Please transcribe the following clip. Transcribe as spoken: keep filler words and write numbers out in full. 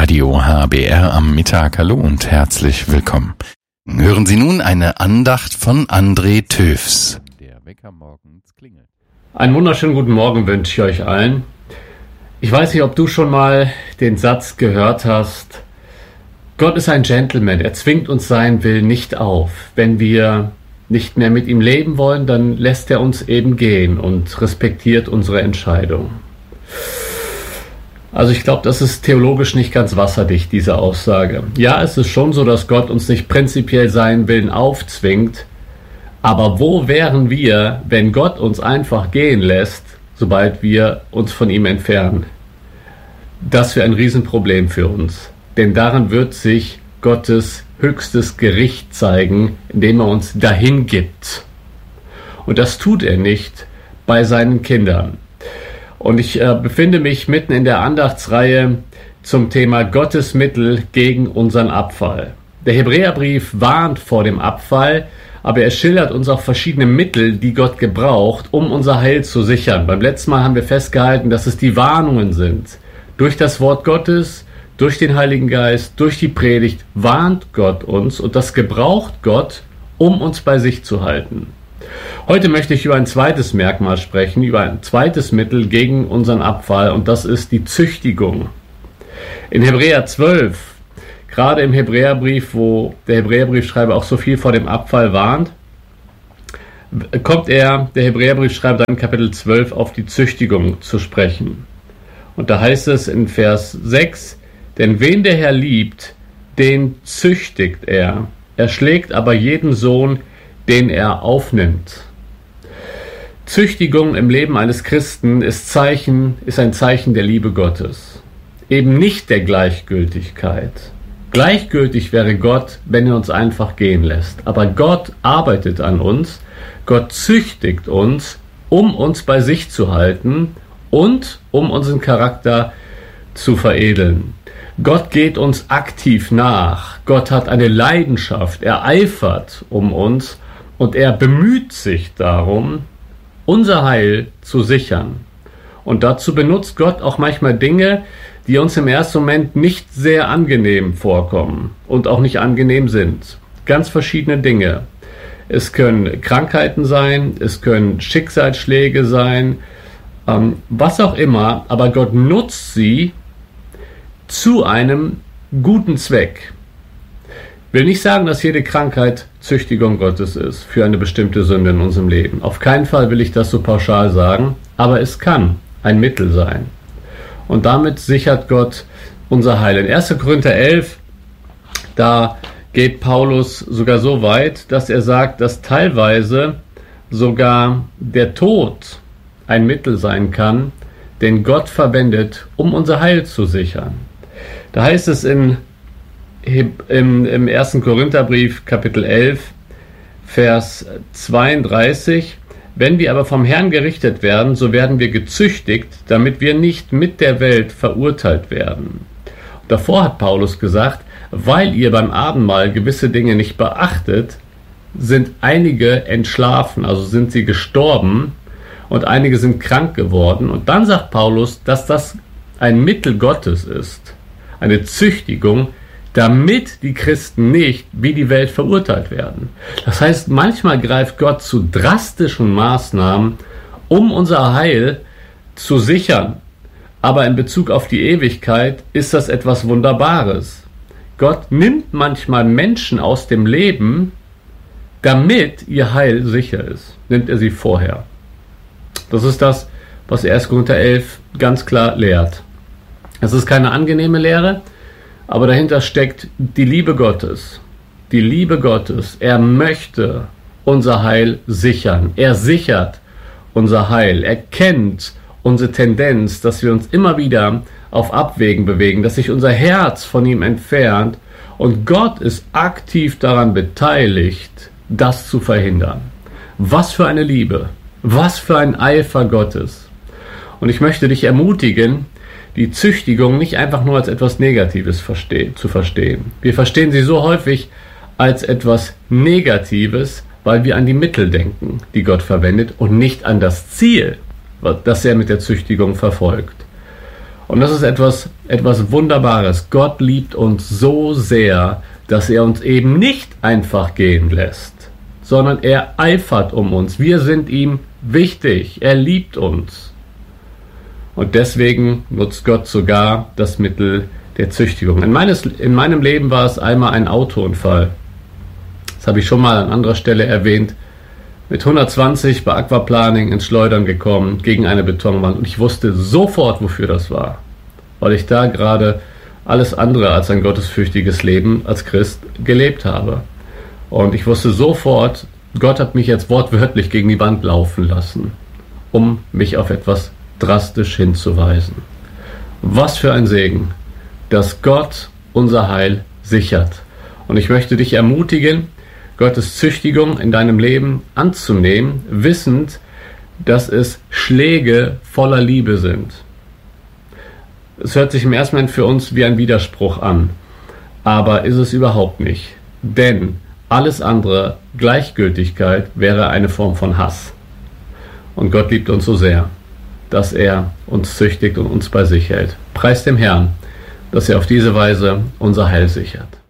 Radio H B R am Mittag. Hallo und herzlich willkommen. Hören Sie nun eine Andacht von André Töfs. Der Wecker morgens klingelt. Einen wunderschönen guten Morgen wünsche ich euch allen. Ich weiß nicht, ob du schon mal den Satz gehört hast: Gott ist ein Gentleman, er zwingt uns seinen Willen nicht auf. Wenn wir nicht mehr mit ihm leben wollen, dann lässt er uns eben gehen und respektiert unsere Entscheidung. Also ich glaube, das ist theologisch nicht ganz wasserdicht, diese Aussage. Ja, es ist schon so, dass Gott uns nicht prinzipiell seinen Willen aufzwingt, aber wo wären wir, wenn Gott uns einfach gehen lässt, sobald wir uns von ihm entfernen? Das wäre ein Riesenproblem für uns, denn darin wird sich Gottes höchstes Gericht zeigen, indem er uns dahin gibt. Und das tut er nicht bei seinen Kindern. Und ich äh, befinde mich mitten in der Andachtsreihe zum Thema Gottes Mittel gegen unseren Abfall. Der Hebräerbrief warnt vor dem Abfall, aber er schildert uns auch verschiedene Mittel, die Gott gebraucht, um unser Heil zu sichern. Beim letzten Mal haben wir festgehalten, dass es die Warnungen sind. Durch das Wort Gottes, durch den Heiligen Geist, durch die Predigt warnt Gott uns, und das gebraucht Gott, um uns bei sich zu halten. Heute möchte ich über ein zweites Merkmal sprechen, über ein zweites Mittel gegen unseren Abfall, und das ist die Züchtigung. In Hebräer zwölf, gerade im Hebräerbrief, wo der Hebräerbriefschreiber auch so viel vor dem Abfall warnt, kommt er, der Hebräerbriefschreiber, dann in Kapitel zwölf auf die Züchtigung zu sprechen. Und da heißt es in Vers sechs: Denn wen der Herr liebt, den züchtigt er. Er schlägt aber jeden Sohn, den er aufnimmt. Züchtigung im Leben eines Christen ist Zeichen, ist ein Zeichen der Liebe Gottes. Eben nicht der Gleichgültigkeit. Gleichgültig wäre Gott, wenn er uns einfach gehen lässt. Aber Gott arbeitet an uns, Gott züchtigt uns, um uns bei sich zu halten und um unseren Charakter zu veredeln. Gott geht uns aktiv nach. Gott hat eine Leidenschaft, er eifert um uns und er bemüht sich darum, unser Heil zu sichern. Und dazu benutzt Gott auch manchmal Dinge, die uns im ersten Moment nicht sehr angenehm vorkommen und auch nicht angenehm sind. Ganz verschiedene Dinge. Es können Krankheiten sein, es können Schicksalsschläge sein, ähm, was auch immer, aber Gott nutzt sie zu einem guten Zweck. Ich will nicht sagen, dass jede Krankheit Züchtigung Gottes ist für eine bestimmte Sünde in unserem Leben. Auf keinen Fall will ich das so pauschal sagen, aber es kann ein Mittel sein. Und damit sichert Gott unser Heil. In erster Korinther elf, da geht Paulus sogar so weit, dass er sagt, dass teilweise sogar der Tod ein Mittel sein kann, den Gott verwendet, um unser Heil zu sichern. Da heißt es in, im, im ersten Korintherbrief, Kapitel elf, Vers zweiunddreißig: Wenn wir aber vom Herrn gerichtet werden, so werden wir gezüchtigt, damit wir nicht mit der Welt verurteilt werden. Und davor hat Paulus gesagt: Weil ihr beim Abendmahl gewisse Dinge nicht beachtet, sind einige entschlafen, also sind sie gestorben, und einige sind krank geworden. Und dann sagt Paulus, dass das ein Mittel Gottes ist, eine Züchtigung, damit die Christen nicht wie die Welt verurteilt werden. Das heißt, manchmal greift Gott zu drastischen Maßnahmen, um unser Heil zu sichern. Aber in Bezug auf die Ewigkeit ist das etwas Wunderbares. Gott nimmt manchmal Menschen aus dem Leben, damit ihr Heil sicher ist. Nimmt er sie vorher. Das ist das, was erster Korinther elf ganz klar lehrt. Es ist keine angenehme Lehre, aber dahinter steckt die Liebe Gottes. Die Liebe Gottes. Er möchte unser Heil sichern. Er sichert unser Heil. Er kennt unsere Tendenz, dass wir uns immer wieder auf Abwägen bewegen, dass sich unser Herz von ihm entfernt. Und Gott ist aktiv daran beteiligt, das zu verhindern. Was für eine Liebe. Was für ein Eifer Gottes. Und ich möchte dich ermutigen, die Züchtigung nicht einfach nur als etwas Negatives verstehen, zu verstehen. Wir verstehen sie so häufig als etwas Negatives, weil wir an die Mittel denken, die Gott verwendet, und nicht an das Ziel, das er mit der Züchtigung verfolgt. Und das ist etwas, etwas Wunderbares. Gott liebt uns so sehr, dass er uns eben nicht einfach gehen lässt, sondern er eifert um uns. Wir sind ihm wichtig. Er liebt uns. Und deswegen nutzt Gott sogar das Mittel der Züchtigung. In, meines, in meinem Leben war es einmal ein Autounfall. Das habe ich schon mal an anderer Stelle erwähnt. Mit hundertzwanzig bei Aquaplaning ins Schleudern gekommen, gegen eine Betonwand. Und ich wusste sofort, wofür das war. Weil ich da gerade alles andere als ein gottesfürchtiges Leben als Christ gelebt habe. Und ich wusste sofort, Gott hat mich jetzt wortwörtlich gegen die Wand laufen lassen, um mich auf etwas drastisch hinzuweisen. Was für ein Segen, dass Gott unser Heil sichert. Und ich möchte dich ermutigen, Gottes Züchtigung in deinem Leben anzunehmen, wissend, dass es Schläge voller Liebe sind. Es hört sich im ersten Moment für uns wie ein Widerspruch an, aber ist es überhaupt nicht. Denn alles andere, Gleichgültigkeit, wäre eine Form von Hass. Und Gott liebt uns so sehr, dass er uns züchtigt und uns bei sich hält. Preis dem Herrn, dass er auf diese Weise unser Heil sichert.